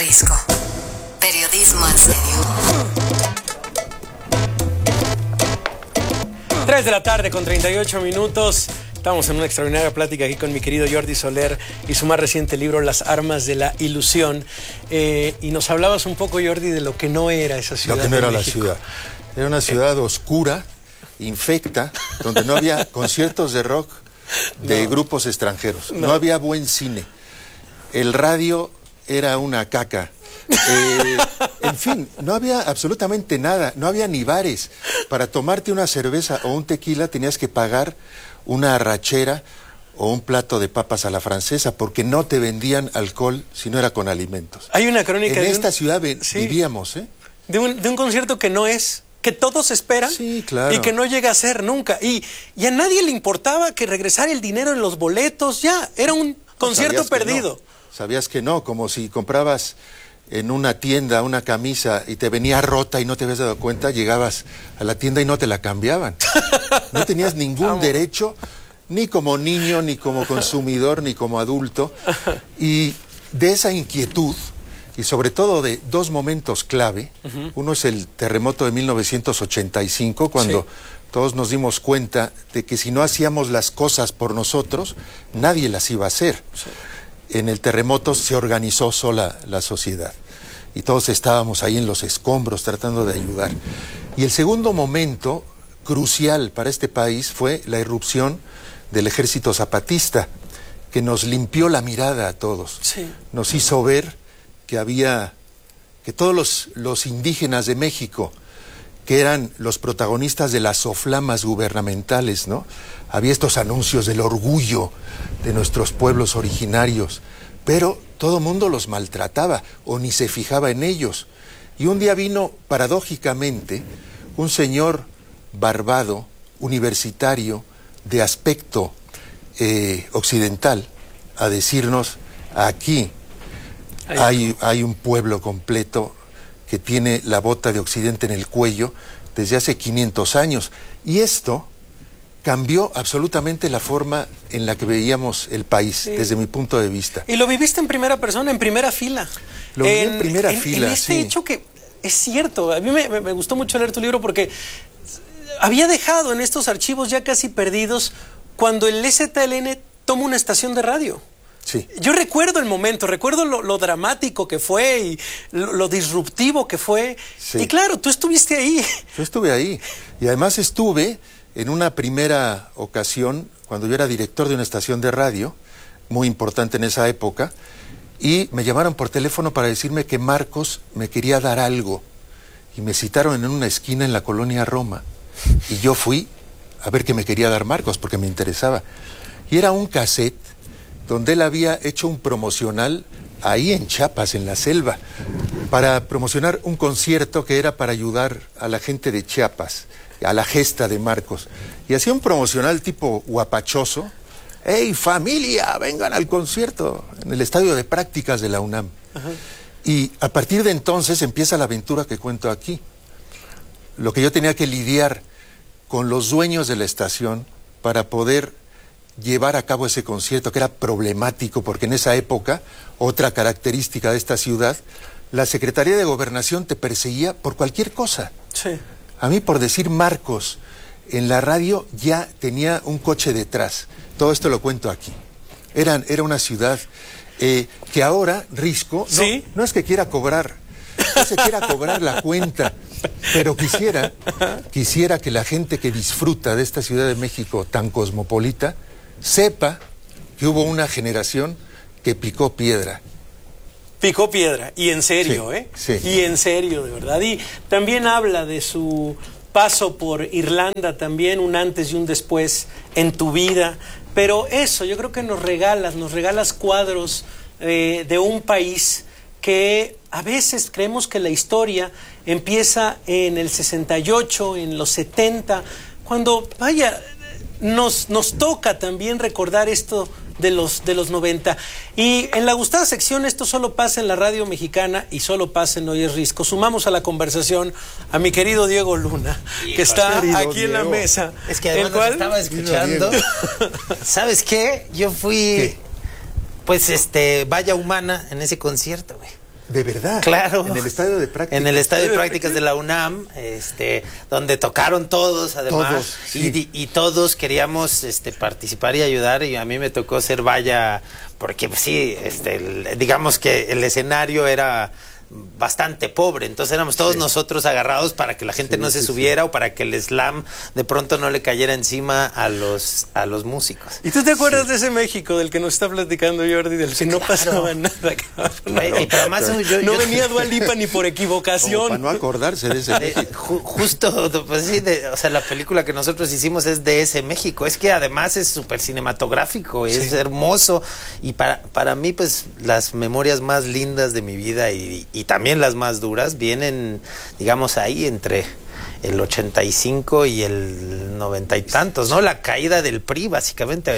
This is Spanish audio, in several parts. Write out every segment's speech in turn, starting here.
Risco. Periodismo en serio. 3 de la tarde con 38 minutos. Estamos en una extraordinaria plática aquí con mi querido Jordi Soler y su más reciente libro, Las armas de la ilusión. Y nos hablabas un poco, Jordi, de lo que no era esa ciudad. Lo que no era México. la ciudad. Era una ciudad oscura, infecta, donde no había conciertos de rock de grupos extranjeros. No había buen cine. El radio era una caca. En fin, no había absolutamente nada. No había ni bares. Para tomarte una cerveza o un tequila tenías que pagar una arrachera o un plato de papas a la francesa, porque no te vendían alcohol si no era con alimentos. Hay una crónica en de esta ciudad vivíamos, de un concierto que no es, que todos esperan, sí, claro, y que no llega a ser nunca. Y a nadie le importaba que regresara el dinero en los boletos, ya, era un concierto perdido. Sabías que no, como si comprabas en una tienda una camisa y te venía rota y no te habías dado cuenta, llegabas a la tienda y no te la cambiaban. No tenías ningún derecho, ni como niño, ni como consumidor, ni como adulto. Y de esa inquietud, y sobre todo de dos momentos clave, uno es el terremoto de 1985, cuando todos nos dimos cuenta de que si no hacíamos las cosas por nosotros, nadie las iba a hacer. En el terremoto se organizó sola la sociedad y todos estábamos ahí en los escombros tratando de ayudar. Y el segundo momento crucial para este país fue la irrupción del ejército zapatista, que nos limpió la mirada a todos. Sí. Nos hizo ver que todos los indígenas de México, que eran los protagonistas de las soflamas gubernamentales, ¿no? Había estos anuncios del orgullo de nuestros pueblos originarios, pero todo mundo los maltrataba o ni se fijaba en ellos. Y un día vino, paradójicamente, un señor barbado, universitario, de aspecto occidental, a decirnos: aquí hay un pueblo completo que tiene la bota de Occidente en el cuello desde hace 500 años. Y esto cambió absolutamente la forma en la que veíamos el país, desde mi punto de vista. Y lo viviste en primera persona, en primera fila. Lo viví en primera fila, en este hecho que es cierto. A mí me gustó mucho leer tu libro porque había dejado en estos archivos ya casi perdidos cuando el EZLN toma una estación de radio. Sí. Yo recuerdo el momento, recuerdo lo dramático que fue y lo disruptivo que fue. Sí. Y claro, tú estuviste ahí. Yo estuve ahí. Y además estuve en una primera ocasión, cuando yo era director de una estación de radio, muy importante en esa época, y me llamaron por teléfono para decirme que Marcos me quería dar algo. Y me citaron en una esquina en la colonia Roma. Y yo fui a ver qué me quería dar Marcos, porque me interesaba. Y era un cassette donde él había hecho un promocional ahí en Chiapas, en la selva, para promocionar un concierto que era para ayudar a la gente de Chiapas, a la gesta de Marcos. Y hacía un promocional tipo guapachoso. ¡Hey, familia! Vengan al concierto, en el estadio de prácticas de la UNAM. Ajá. Y a partir de entonces empieza la aventura que cuento aquí. Lo que yo tenía que lidiar con los dueños de la estación para poder llevar a cabo ese concierto, que era problemático, porque en esa época, otra característica de esta ciudad, la Secretaría de Gobernación te perseguía por cualquier cosa. Sí. A mí, por decir Marcos en la radio, ya tenía un coche detrás. Todo esto lo cuento aquí. Era una ciudad que ahora, Risco, no es que quiera cobrar, no se quiera cobrar la cuenta, pero quisiera que la gente que disfruta de esta Ciudad de México tan cosmopolita sepa que hubo una generación que picó piedra. Picó piedra, y en serio, Sí. Y en serio, de verdad. Y también habla de su paso por Irlanda, también un antes y un después en tu vida. Pero eso, yo creo que nos regalas cuadros de un país que a veces creemos que la historia empieza en el 68, en los 70, cuando, vaya, nos toca también recordar esto de los 90. Y en la gustada sección, esto solo pasa en la radio mexicana y solo pasa en Hoy es Risco. Sumamos a la conversación a mi querido Diego Luna, que está aquí en la mesa. Es que además estaba escuchando. ¿Sabes qué? Yo fui, pues, valla humana en ese concierto, güey. ¿De verdad? Claro. En el estadio de prácticas. En el estadio de prácticas de la UNAM, donde tocaron todos, además. Todos, sí. Y todos queríamos participar y ayudar, y a mí me tocó ser valla, porque pues, sí, digamos que el escenario era bastante pobre, entonces éramos todos nosotros agarrados para que la gente no se subiera o para que el slam de pronto no le cayera encima a los músicos. ¿Y tú te acuerdas de ese México del que nos está platicando Jordi, del que no pasaba nada? Y además no venía Dua Lipa ni por equivocación. Como para no acordarse de ese México. Justo, pues sí, o sea, la película que nosotros hicimos es de ese México. Es que además es súper cinematográfico, es hermoso. Y para mí, pues, las memorias más lindas de mi vida y también las más duras vienen, digamos, ahí entre el 85 y el 90 y tantos, ¿no? La caída del PRI, básicamente,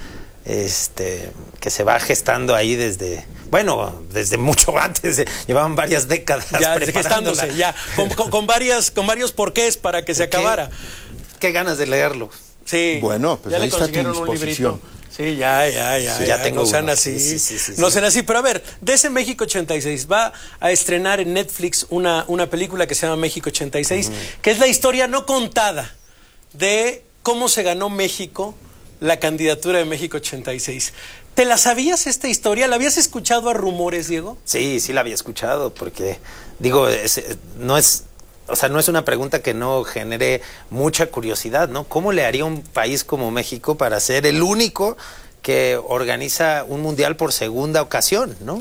que se va gestando ahí desde mucho antes, llevaban varias décadas ya gestándose, ya con varios porqués para que se acabara. Qué ganas de leerlo. Sí. Bueno, pues ya ahí le está tu consiguieron un disposición. librito. Sí, ya tengo no sean uno. así. Sí. No sean así. Pero a ver, de ese México 86 va a estrenar en Netflix una película que se llama México 86, que es la historia no contada de cómo se ganó México la candidatura de México 86. ¿Te la sabías esta historia? ¿La habías escuchado a rumores, Diego? Sí, la había escuchado, porque digo, no es una pregunta que no genere mucha curiosidad, ¿no? ¿Cómo le haría un país como México para ser el único que organiza un mundial por segunda ocasión, ¿no?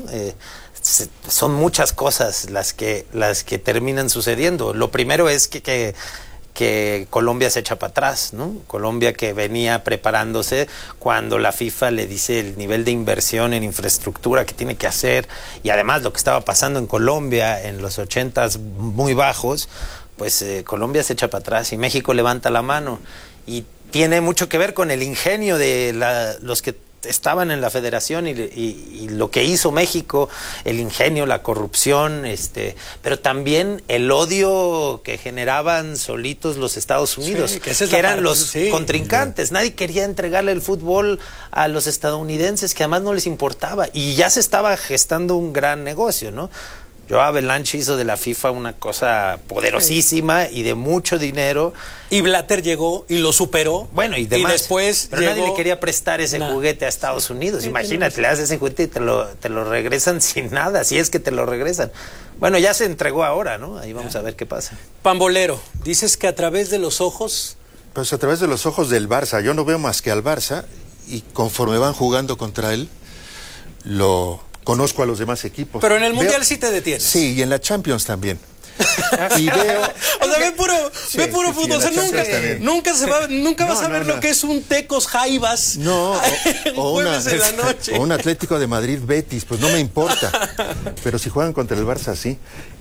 Son muchas cosas las que terminan sucediendo. Lo primero es que Colombia se echa para atrás, ¿no? Colombia, que venía preparándose cuando la FIFA le dice el nivel de inversión en infraestructura que tiene que hacer, y además lo que estaba pasando en Colombia en los 80s muy bajos, pues Colombia se echa para atrás y México levanta la mano, y tiene mucho que ver con el ingenio de los que estaban en la federación y lo que hizo México, el ingenio, la corrupción, pero también el odio que generaban solitos los Estados Unidos, que eran los contrincantes. Nadie quería entregarle el fútbol a los estadounidenses, que además no les importaba, y ya se estaba gestando un gran negocio, ¿no? Joao Avalanche hizo de la FIFA una cosa poderosísima y de mucho dinero. Y Blatter llegó y lo superó. Bueno, y después pero nadie le quería prestar ese juguete a Estados Unidos. Imagínate, le das ese juguete y te lo regresan sin nada, si es que te lo regresan. Bueno, ya se entregó ahora, ¿no? Ahí vamos a ver qué pasa. Pambolero, dices que a través de los ojos... Pues a través de los ojos del Barça. Yo no veo más que al Barça, y conforme van jugando contra él, conozco a los demás equipos. Pero en el Mundial sí te detienes. Sí, y en la Champions también. Y veo... O sea, ve puro fútbol. O sea, nunca vas a ver lo que es un Tecos Jaivas. No, o un Atlético de Madrid Betis, pues no me importa. Pero si juegan contra el Barça, sí.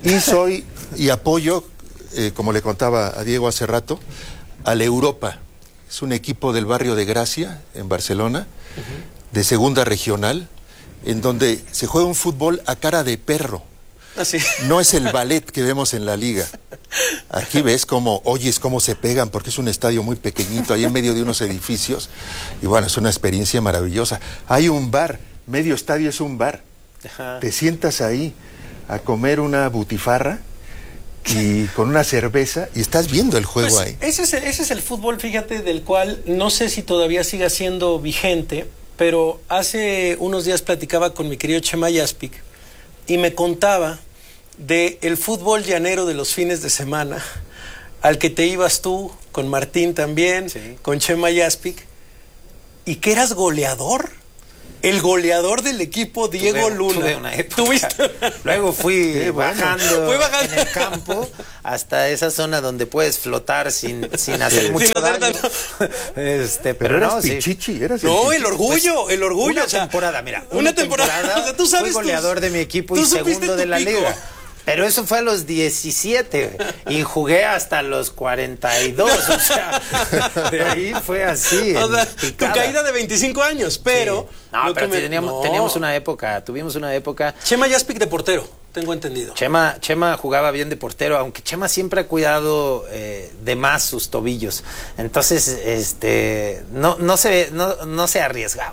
Y apoyo, como le contaba a Diego hace rato, al Europa. Es un equipo del barrio de Gracia, en Barcelona, de segunda regional, en donde se juega un fútbol a cara de perro. ¿Ah, sí? No es el ballet que vemos en la liga. Aquí oyes cómo se pegan, porque es un estadio muy pequeñito, ahí en medio de unos edificios, y bueno, es una experiencia maravillosa. Hay un bar, medio estadio es un bar. Ajá. Te sientas ahí a comer una butifarra y con una cerveza, y estás viendo el juego ahí. Ese es el fútbol, fíjate, del cual no sé si todavía siga siendo vigente, pero hace unos días platicaba con mi querido Chema Yaspic y me contaba de el fútbol llanero de los fines de semana, al que te ibas tú, con Martín también, con Chema Yaspic, y que eras goleador. El goleador del equipo, Diego Luna. Tuve una época. Luego fui bajando en el campo hasta esa zona donde puedes flotar sin hacer mucho daño. Pero eras pichichi, eras el orgullo. Una temporada, mira. Una temporada. O sea, tú sabes, fui goleador de mi equipo y segundo de la liga. Pero eso fue a los 17 y jugué hasta los 42, o sea, de ahí fue así. O sea, tu caída de 25 años, pero... Sí. No, pero tuvimos una época... Chema Yaspic de portero, tengo entendido. Chema jugaba bien de portero, aunque Chema siempre ha cuidado de más sus tobillos. Entonces, no se arriesgaba.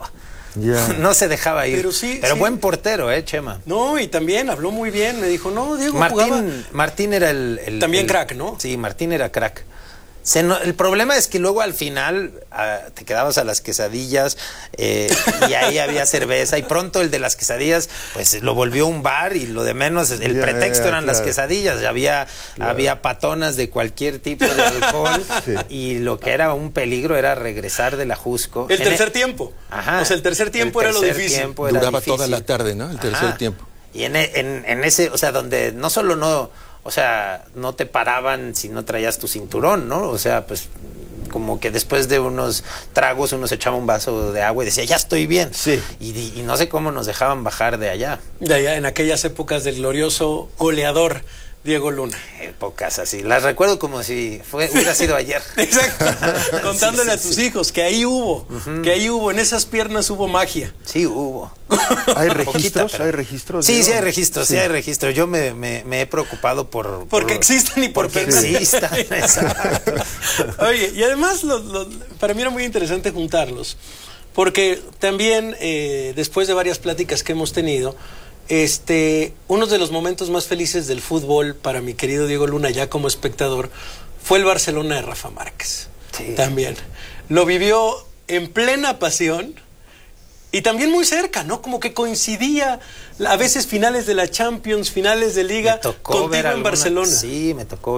Ya. No se dejaba ir. Pero sí, Pero sí. buen portero, Chema. No, y también habló muy bien. Me dijo, no, Diego jugaba... Martín era el También crack, ¿no? Sí, Martín era crack. El problema es que luego al final te quedabas a las quesadillas y ahí había cerveza y pronto el de las quesadillas pues lo volvió un bar y lo de menos, el pretexto eran las quesadillas, había patonas de cualquier tipo de alcohol y lo que era un peligro era regresar del Ajusco. El tercer tiempo. Ajá. O sea, el tercer tiempo era lo difícil. Duraba toda la tarde, ¿no? El tercer tiempo. Y en ese, o sea, donde no solo o sea, no te paraban si no traías tu cinturón, ¿no? O sea, pues como que después de unos tragos uno se echaba un vaso de agua y decía, ya estoy bien. Sí. Y no sé cómo nos dejaban bajar de allá. De allá, en aquellas épocas del glorioso goleador Diego Luna. Épocas así. Las recuerdo como si hubiera sido ayer. Exacto. Contándole a tus hijos que ahí hubo, en esas piernas hubo magia. Sí, hubo. ¿Hay registros? Poquita, ¿Hay registros? Sí, Diego? sí hay registros, sí hay registros. Yo me he preocupado Porque existan y porque permanezcan. existan. Exacto. Oye, y además para mí era muy interesante juntarlos, porque también después de varias pláticas que hemos tenido, uno de los momentos más felices del fútbol para mi querido Diego Luna, ya como espectador, fue el Barcelona de Rafa Márquez. Sí. También. Lo vivió en plena pasión y también muy cerca, ¿no? Como que coincidía a veces finales de la Champions, finales de Liga, contigo en Barcelona. Sí, me tocó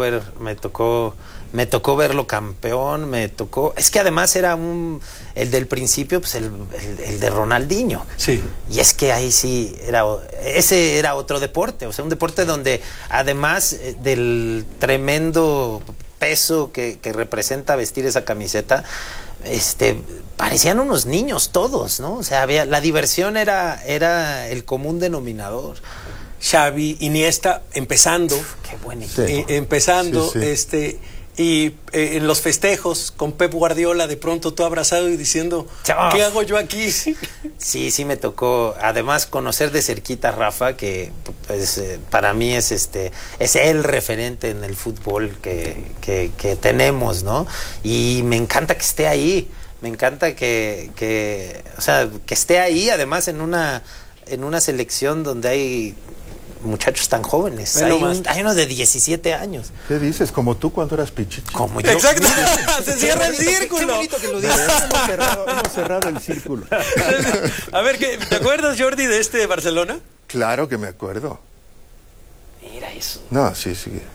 verlo campeón, es que además era el del principio, pues el de Ronaldinho. Sí. Y es que ahí sí ese era otro deporte, o sea, un deporte donde además del tremendo peso que representa vestir esa camiseta, parecían unos niños todos, ¿no? O sea, la diversión era el común denominador. Xavi, Iniesta, empezando. Qué buen equipo. Empezando, Sí. Y en los festejos con Pep Guardiola, de pronto tú abrazado y diciendo, Chao. ¿qué hago yo aquí? Sí, me tocó, además, conocer de cerquita a Rafa, que pues para mí es el referente en el fútbol que tenemos, ¿no? Y me encanta que esté ahí, me encanta que esté ahí, además en una selección donde hay muchachos tan jóvenes. Hay unos de 17 años. ¿Qué dices? Como tú cuando eras pichichi. Como yo. Exacto. Se cierra el Qué círculo. bonito que lo dices. Hemos cerrado el círculo. A ver, ¿te acuerdas, Jordi, de Barcelona? Claro que me acuerdo. Mira eso. No, sí.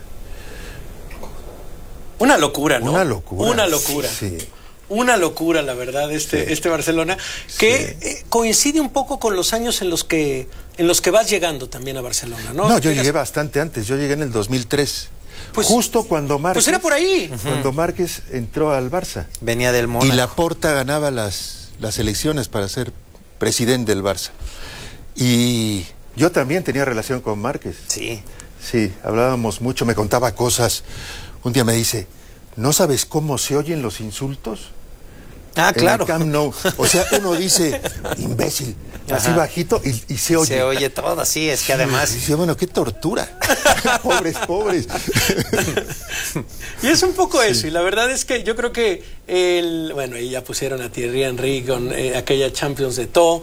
Una locura, ¿no? Una locura. Una locura. Sí. Una locura, la verdad, este Barcelona, que coincide un poco con los años en los que vas llegando también a Barcelona, ¿no? No, yo llegué bastante antes. Yo llegué en el 2003. Pues, justo cuando Márquez... Pues era por ahí. Cuando Márquez entró al Barça. Venía del Mónaco. Y Laporta ganaba las elecciones para ser presidente del Barça. Y yo también tenía relación con Márquez. Sí. Sí, hablábamos mucho, me contaba cosas. Un día me dice, ¿no sabes cómo se oyen los insultos? Ah, En claro. el Camp Nou. O sea, uno dice, imbécil, así bajito y se oye. Se oye todo, sí, es que además... Y dice, bueno, qué tortura. pobres. Y es un poco eso, y la verdad es que yo creo que y ya pusieron a Thierry Henry con aquella Champions de To,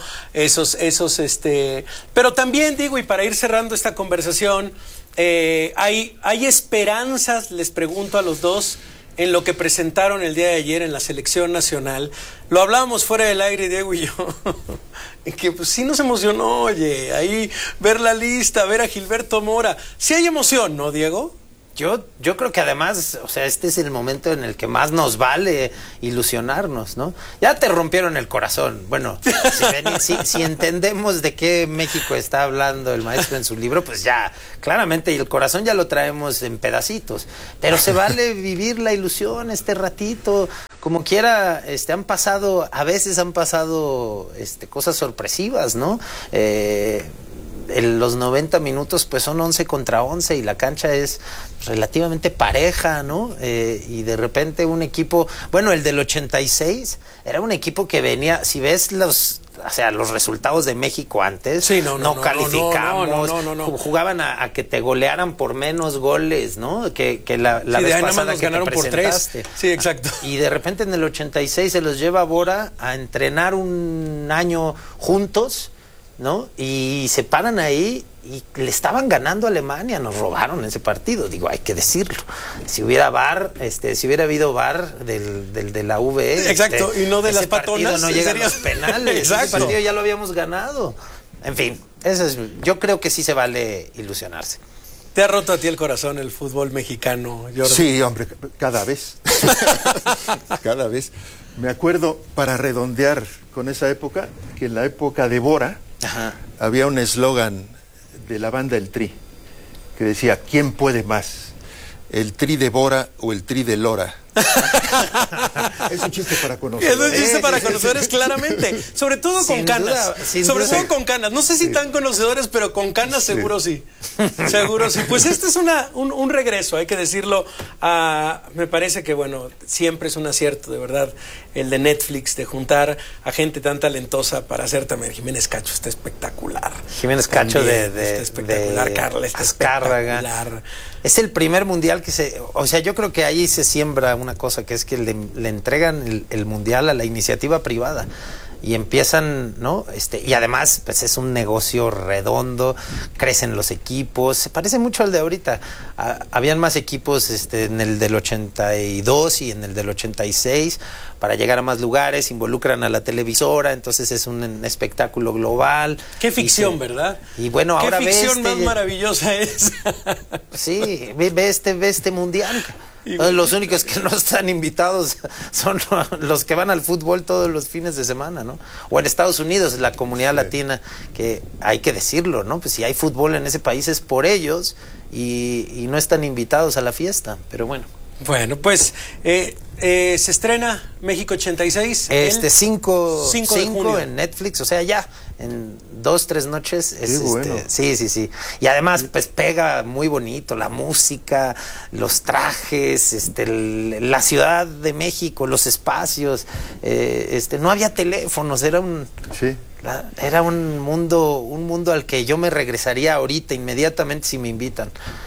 pero también digo, y para ir cerrando esta conversación, hay esperanzas, les pregunto a los dos, en lo que presentaron el día de ayer en la selección nacional. Lo hablábamos fuera del aire, Diego y yo, que pues sí nos emocionó, oye, ahí ver la lista, ver a Gilberto Mora. Sí hay emoción, ¿no, Diego? Yo creo que además, o sea, este es el momento en el que más nos ilusionarnos, ¿no? Ya te rompieron el corazón. Bueno, si entendemos de qué México está hablando el maestro en su libro, pues ya, claramente, el corazón ya lo traemos en pedacitos. Pero se vale vivir la ilusión este ratito. Como quiera, a veces han pasado cosas sorpresivas, ¿no? Los 90 minutos pues son 11 contra 11 y la cancha es relativamente pareja, ¿no? Y de repente un equipo, bueno, el del 86 era un equipo que venía, si ves o sea, los resultados de México antes, Sí, no calificamos, no. Jugaban a que te golearan por menos goles, ¿no? Que la Sí, vez de ahí nada más pasada nos que ganaron te por 3. presentaste. Sí, exacto. Y de repente en el 86 se los lleva Bora a entrenar un año juntos, ¿no? Y se paran ahí y le estaban ganando a Alemania, nos robaron ese partido, digo, hay que decirlo. Si hubiera habido VAR de la VE, exacto, y no de las patonas, no llegan sería... los penales. Exacto. Ese partido ya lo habíamos ganado. En fin, yo creo que sí se vale ilusionarse. ¿Te ha roto a ti el corazón el fútbol mexicano, Jordi? Sí, hombre, cada vez. Cada vez. Me acuerdo, para redondear con esa época, que en la época de Bora había un eslogan de la banda El Tri, que decía, ¿quién puede más? ¿El Tri de Bora o el Tri de Lora? Es un chiste para conocedores. Es un chiste para conocedores, claramente. Sobre todo con canas. Sobre todo con canas. No sé si tan conocedores, pero con canas seguro sí. Seguro sí. Pues este es un regreso, hay que decirlo. Me parece que, bueno, siempre es un acierto, de verdad, el de Netflix, de juntar a gente tan talentosa para hacer también. Jiménez Cacho está espectacular. Jiménez Cacho está espectacular. Carla está espectacular. Es el primer mundial o sea, yo creo que ahí se siembra una cosa, que es que le entregan el mundial a la iniciativa privada y empiezan, ¿no? Y además, pues es un negocio redondo, crecen los equipos, se parece mucho al de ahorita. Habían más equipos en el del 82 y en el del 86 para llegar a más lugares, involucran a la televisora, entonces es un espectáculo global. Qué ficción, ¿verdad? Y bueno, ahora qué ficción más maravillosa es. Sí, ve este mundial. Los únicos que no están invitados son los que van al fútbol todos los fines de semana, ¿no? O en Estados Unidos, la comunidad latina, que hay que decirlo, ¿no? Pues si hay fútbol en ese país es por ellos y no están invitados a la fiesta, pero bueno. Bueno, pues se estrena México 86. 5 de junio en Netflix, o sea, ya en 2-3 noches. Bueno. Sí. Y además, pues pega muy bonito la música, los trajes, la Ciudad de México, los espacios. No había teléfonos, era un mundo al que yo me regresaría ahorita, inmediatamente, si me invitan.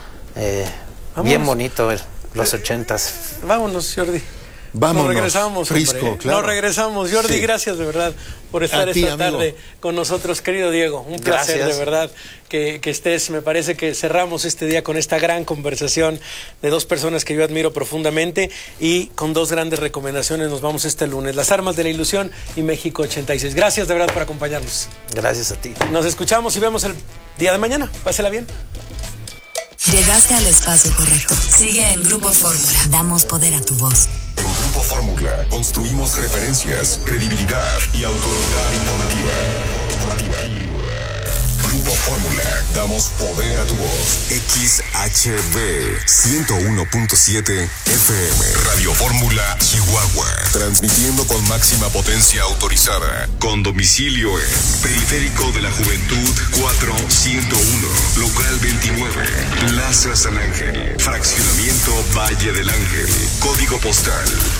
Bien bonito los 80s. Vámonos, Jordi. Vámonos. Nos regresamos, Frisco, hombre. claro. Nos regresamos. Jordi, Sí. Gracias de verdad por estar esta amigo. tarde con nosotros, querido Diego. Un placer, Gracias. de verdad, que estés. Me parece que cerramos este día con esta gran conversación de dos personas que yo admiro profundamente y con dos grandes recomendaciones. Nos vamos este lunes. Las Armas de la Ilusión y México 86. Gracias de verdad por acompañarnos. Gracias a ti. Nos escuchamos y vemos el día de mañana. Pásela bien. Llegaste al espacio correcto. Sigue en Grupo Fórmula. Damos poder a tu voz. En Grupo Fórmula construimos referencias, credibilidad y autoridad informativa. Grupo Fórmula, damos poder a tu voz. XHB 101.7 FM. Radio Fórmula, Chihuahua. Transmitiendo con máxima potencia autorizada. Con domicilio en Periférico de la Juventud 4101. Local 29. Plaza San Ángel. Fraccionamiento Valle del Ángel. Código postal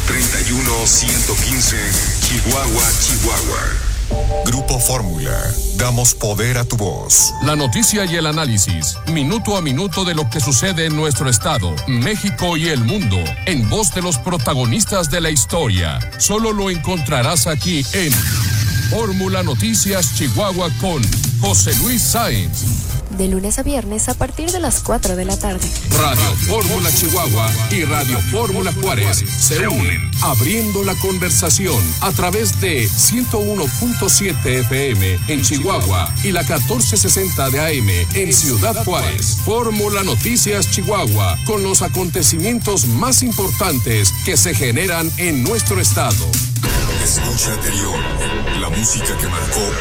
31115. Chihuahua. Grupo Fórmula, damos poder a tu voz. La noticia y el análisis, minuto a minuto de lo que sucede en nuestro estado, México y el mundo, en voz de los protagonistas de la historia. Solo lo encontrarás aquí en Fórmula Noticias Chihuahua con José Luis Sáenz. De lunes a viernes a partir de las 4 de la tarde. Radio Fórmula Chihuahua y Radio Fórmula Juárez se unen, abriendo la conversación a través de 101.7 FM en Chihuahua y la 1460 de AM en Ciudad Juárez. Fórmula Noticias Chihuahua, con los acontecimientos más importantes que se generan en nuestro estado. Escucha anterior, la música que marcó